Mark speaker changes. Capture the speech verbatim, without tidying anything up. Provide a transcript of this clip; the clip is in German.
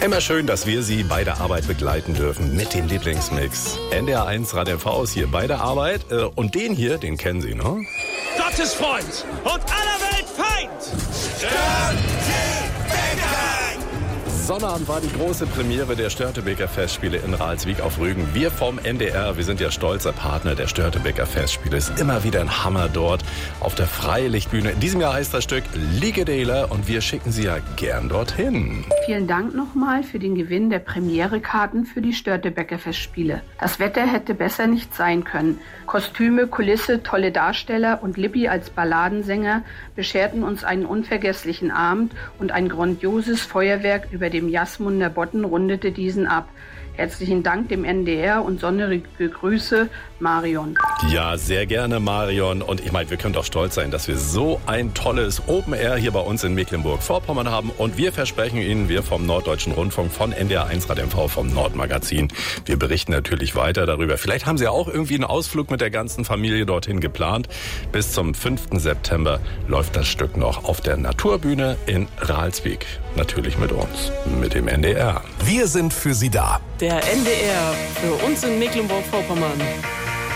Speaker 1: Immer schön, dass wir Sie bei der Arbeit begleiten dürfen mit dem Lieblingsmix. N D R eins Radio M V ist hier bei der Arbeit. Und den hier, den kennen Sie, ne?
Speaker 2: Gottes Freund und aller Welt Feind! Störtebeker!
Speaker 1: Sonnabend war die große Premiere der Störtebeker Festspiele in Ralswiek auf Rügen. Wir vom N D R, wir sind ja stolzer Partner der Störtebeker Festspiele. Ist immer wieder ein Hammer dort auf der Freilichtbühne. In diesem Jahr heißt das Stück Liegedela und wir schicken Sie ja gern dorthin.
Speaker 3: Vielen Dank nochmal für den Gewinn der Premierekarten für die Störtebeker Festspiele. Das Wetter hätte besser nicht sein können. Kostüme, Kulisse, tolle Darsteller und Lippi als Balladensänger bescherten uns einen unvergesslichen Abend und ein grandioses Feuerwerk über dem Jasmunder Botten rundete diesen ab. Herzlichen Dank dem N D R und sonnige Grüße, Marion.
Speaker 1: Ja, sehr gerne, Marion. Und ich meine, wir können doch stolz sein, dass wir so ein tolles Open Air hier bei uns in Mecklenburg-Vorpommern haben. Und wir versprechen Ihnen, wir vom Norddeutschen Rundfunk, von N D R eins Radio M V, vom Nordmagazin, wir berichten natürlich weiter darüber. Vielleicht haben Sie auch irgendwie einen Ausflug mit der ganzen Familie dorthin geplant. Bis zum fünften September läuft das Stück noch auf der Naturbühne in Ralswiek. Natürlich mit uns, mit dem N D R.
Speaker 4: Wir sind für Sie da.
Speaker 5: Der N D R für uns in Mecklenburg-Vorpommern.